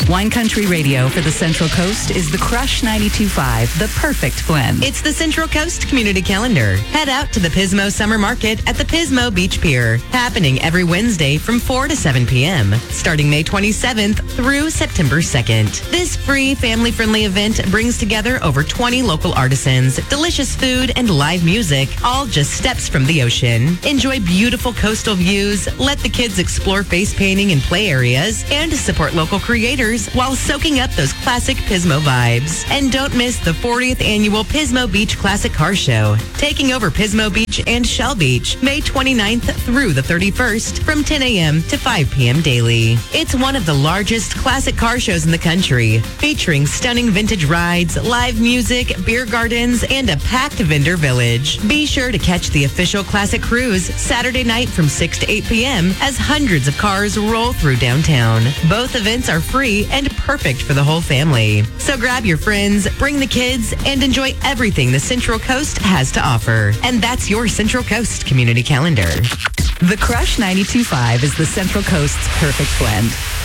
Wine Country Radio for the Central Coast is the Crush 92.5, the perfect blend. It's the Central Coast Community Calendar. Head out to the Pismo Summer Market at the Pismo Beach Pier, happening every Wednesday from 4 to 7 p.m., starting May 27th through September 2nd. This free, family-friendly event brings together over 20 local artisans, delicious food, and live music, all just steps from the ocean. Enjoy beautiful coastal views, let the kids explore face painting and play areas, and support local creators while soaking up those classic Pismo vibes. And don't miss the 40th annual Pismo Beach Classic Car Show, taking over Pismo Beach and Shell Beach, May 29th through the 31st from 10 a.m. to 5 p.m. daily. It's one of the largest classic car shows in the country, featuring stunning vintage rides, live music, beer gardens, and a packed vendor village. Be sure to catch the official Classic Cruise Saturday night from 6 to 8 p.m. as hundreds of cars roll through downtown. Both events are free and perfect for the whole family. So grab your friends, bring the kids, and enjoy everything the Central Coast has to offer. And that's your Central Coast Community Calendar. The Crush 92.5 is the Central Coast's perfect blend.